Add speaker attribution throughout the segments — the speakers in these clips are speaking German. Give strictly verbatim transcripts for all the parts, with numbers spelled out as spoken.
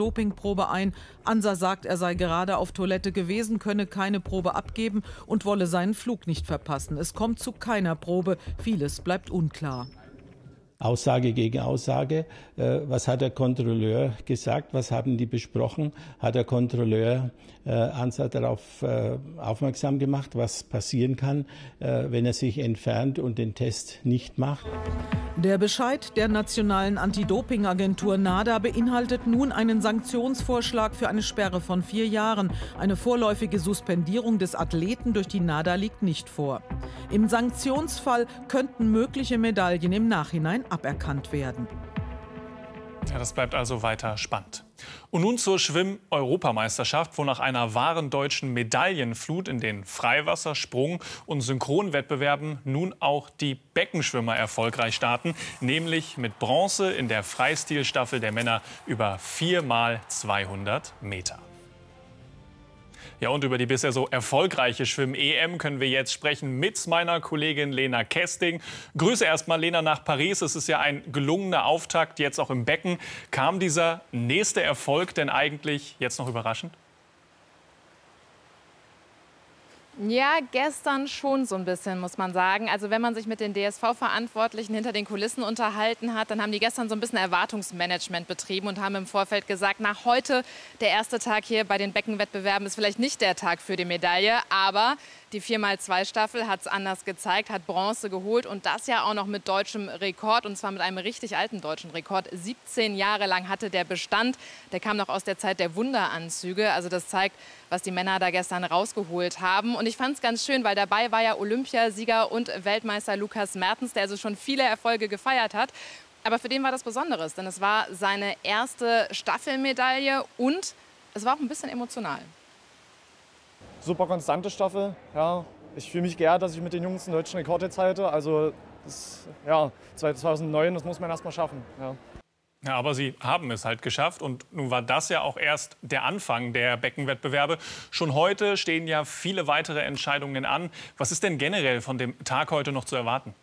Speaker 1: Dopingprobe ein. Ansa sagt, er sei gerade auf Toilette gewesen, könne keine Probe abgeben und wolle seinen Flug nicht verpassen. Es kommt zu keiner Probe. Vieles bleibt unklar.
Speaker 2: Aussage gegen Aussage. Was hat der Kontrolleur gesagt? Was haben die besprochen? Hat der Kontrolleur äh, Ansa darauf äh, aufmerksam gemacht, was passieren kann, äh, wenn er sich entfernt und den Test nicht macht?
Speaker 1: Der Bescheid der nationalen Anti-Doping-Agentur NADA beinhaltet nun einen Sanktionsvorschlag für eine Sperre von vier Jahren. Eine vorläufige Suspendierung des Athleten durch die NADA liegt nicht vor. Im Sanktionsfall könnten mögliche Medaillen im Nachhinein aberkannt werden.
Speaker 3: Ja, das bleibt also weiter spannend. Und nun zur Schwimm-Europameisterschaft, wo nach einer wahren deutschen Medaillenflut in den Freiwasser-, Sprung- und Synchronwettbewerben nun auch die Beckenschwimmer erfolgreich starten, nämlich mit Bronze in der Freistilstaffel der Männer über vier mal zweihundert Meter. Ja, und über die bisher so erfolgreiche Schwimm-E M können wir jetzt sprechen mit meiner Kollegin Lena Kesting. Grüße erstmal, Lena, nach Paris. Es ist ja ein gelungener Auftakt, jetzt auch im Becken. Kam dieser nächste Erfolg denn eigentlich jetzt noch überraschend?
Speaker 4: Ja, gestern schon so ein bisschen, muss man sagen. Also wenn man sich mit den D S V-Verantwortlichen hinter den Kulissen unterhalten hat, dann haben die gestern so ein bisschen Erwartungsmanagement betrieben und haben im Vorfeld gesagt, nach heute, der erste Tag hier bei den Beckenwettbewerben ist vielleicht nicht der Tag für die Medaille, aber die vier mal zwei Staffel hat es anders gezeigt, hat Bronze geholt und das ja auch noch mit deutschem Rekord und zwar mit einem richtig alten deutschen Rekord. siebzehn Jahre lang hatte der Bestand, der kam noch aus der Zeit der Wunderanzüge. Also das zeigt, was die Männer da gestern rausgeholt haben. Und ich fand es ganz schön, weil dabei war ja Olympiasieger und Weltmeister Lukas Mertens, der also schon viele Erfolge gefeiert hat. Aber für den war das Besonderes, denn es war seine erste Staffelmedaille und es war auch ein bisschen emotional.
Speaker 5: Super konstante Staffel. Ja. Ich fühle mich geehrt, dass ich mit den Jungs einen deutschen Rekord jetzt halte. Also das, ja, zweitausendneun, das muss man erst mal schaffen. Ja.
Speaker 3: Ja, aber Sie haben es halt geschafft und nun war das ja auch erst der Anfang der Beckenwettbewerbe. Schon heute stehen ja viele weitere Entscheidungen an. Was ist denn generell von dem Tag heute noch zu erwarten?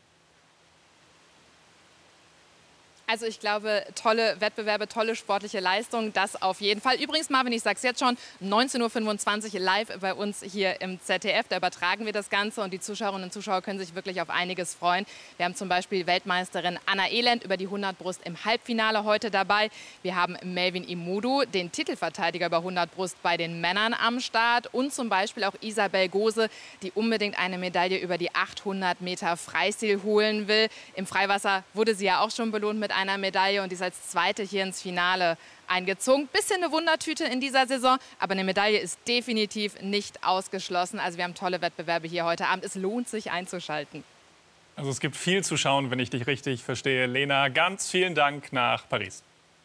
Speaker 4: Also ich glaube, tolle Wettbewerbe, tolle sportliche Leistung, das auf jeden Fall. Übrigens, Marvin, ich sag's jetzt schon, neunzehn Uhr fünfundzwanzig live bei uns hier im Z D F. Da übertragen wir das Ganze und die Zuschauerinnen und Zuschauer können sich wirklich auf einiges freuen. Wir haben zum Beispiel Weltmeisterin Anna Elend über die hundert Brust im Halbfinale heute dabei. Wir haben Melvin Imodu, den Titelverteidiger über hundert Brust bei den Männern am Start. Und zum Beispiel auch Isabel Gose, die unbedingt eine Medaille über die achthundert Meter Freistil holen will. Im Freiwasser wurde sie ja auch schon belohnt mit einer Medaille und die ist als Zweite hier ins Finale eingezogen. Bisschen eine Wundertüte in dieser Saison, aber eine Medaille ist definitiv nicht ausgeschlossen. Also wir haben tolle Wettbewerbe hier heute Abend. Es lohnt sich einzuschalten.
Speaker 3: Also es gibt viel zu schauen, wenn ich dich richtig verstehe. Lena, ganz vielen Dank nach Paris.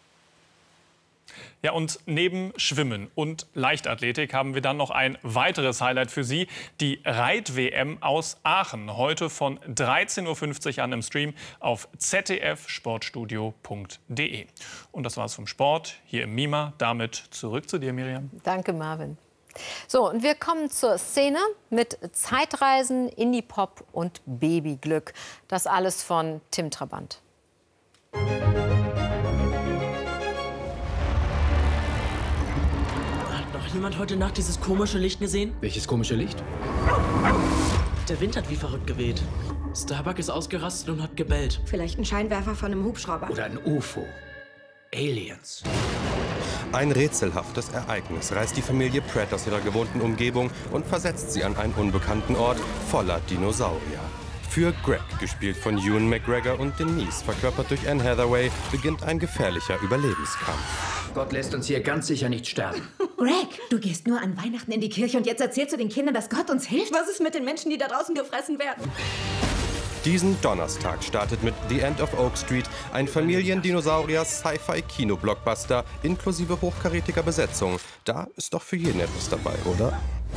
Speaker 3: Ja, und neben Schwimmen und Leichtathletik haben wir dann noch ein weiteres Highlight für Sie. Die Reit-W M aus Aachen. Heute von dreizehn Uhr fünfzig an im Stream auf z d f sportstudio punkt de. Und das war's vom Sport hier im MIMA. Damit zurück zu dir, Miriam.
Speaker 6: Danke, Marvin. So, und wir kommen zur Szene mit Zeitreisen, Indie-Pop und Babyglück. Das alles von Tim Trabant.
Speaker 7: Jemand heute Nacht dieses komische Licht gesehen?
Speaker 8: Welches komische Licht?
Speaker 7: Der Wind hat wie verrückt geweht. Starbuck ist ausgerastet und hat gebellt.
Speaker 9: Vielleicht ein Scheinwerfer von einem Hubschrauber.
Speaker 8: Oder ein U F O. Aliens.
Speaker 10: Ein rätselhaftes Ereignis reißt die Familie Pratt aus ihrer gewohnten Umgebung und versetzt sie an einen unbekannten Ort voller Dinosaurier. Für Greg, gespielt von Ewan McGregor, und Denise, verkörpert durch Anne Hathaway, beginnt ein gefährlicher Überlebenskampf.
Speaker 8: Gott lässt uns hier ganz sicher nicht sterben.
Speaker 9: Greg, du gehst nur an Weihnachten in die Kirche und jetzt erzählst du den Kindern, dass Gott uns hilft? Was ist mit den Menschen, die da draußen gefressen werden?
Speaker 10: Diesen Donnerstag startet mit The End of Oak Street ein Familien-Dinosaurier-Sci-Fi-Kino-Blockbuster inklusive hochkarätiger Besetzung. Da ist doch für jeden etwas dabei, oder?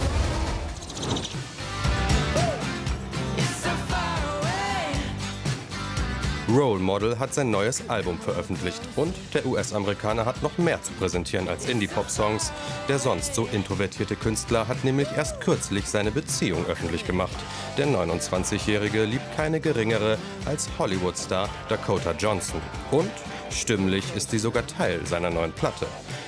Speaker 10: Role Model hat sein neues Album veröffentlicht und der U S-Amerikaner hat noch mehr zu präsentieren als Indie-Pop-Songs. Der sonst so introvertierte Künstler hat nämlich erst kürzlich seine Beziehung öffentlich gemacht. Der neunundzwanzigjährige liebt keine geringere als Hollywood-Star Dakota Johnson. Und stimmlich ist sie sogar Teil seiner neuen Platte.